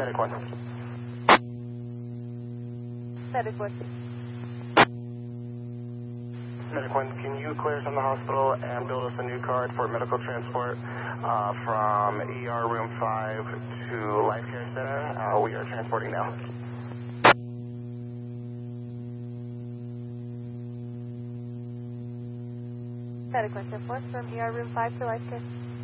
Medic 1. Medic 1. Medic 1, can you clear us from the hospital and build us a new card for medical transport from ER room 5 to Life Care Center? We are transporting now. Medic 1, from ER room 5 to Life Care.